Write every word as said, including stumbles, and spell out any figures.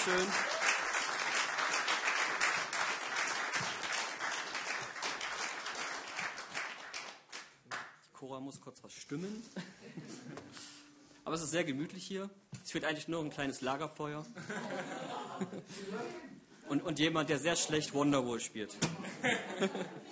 Dankeschön. Cora muss kurz was stimmen. Aber es ist sehr gemütlich hier. Es fehlt eigentlich nur ein kleines Lagerfeuer. Und, und jemand, der sehr schlecht Wonderwall spielt.